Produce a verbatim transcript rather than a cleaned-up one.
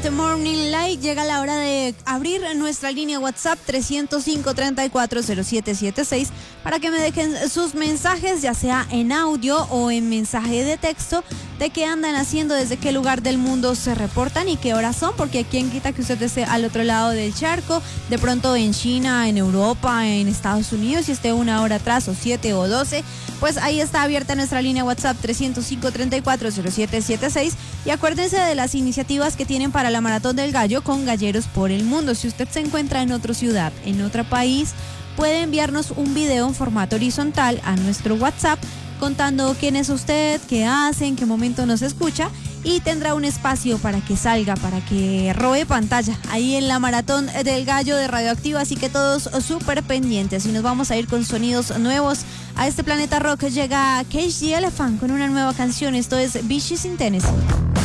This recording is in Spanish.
Este Morning Light llega la hora de abrir nuestra línea WhatsApp tres cero cinco, treinta y cuatro, cero siete siete seis para que me dejen sus mensajes, ya sea en audio o en mensaje de texto, de qué andan haciendo, desde qué lugar del mundo se reportan y qué horas son, porque quien quita que usted esté al otro lado del charco, de pronto en China, en Europa, en Estados Unidos, y esté una hora atrás o siete o doce, pues ahí está abierta nuestra línea WhatsApp tres cero cinco, treinta y cuatro, cero siete siete seis. Y acuérdense de las iniciativas que tienen para la Maratón del Gallo con Galleros por el Mundo. Si usted se encuentra en otra ciudad, en otro país, puede enviarnos un video en formato horizontal a nuestro WhatsApp contando quién es usted, qué hace, en qué momento nos escucha, y tendrá un espacio para que salga, para que robe pantalla ahí en la Maratón del Gallo de Radioactiva. Así que todos súper pendientes, y nos vamos a ir con sonidos nuevos. A este Planeta Rock llega Cage the Elephant con una nueva canción. Esto es Bitches in Tennessee.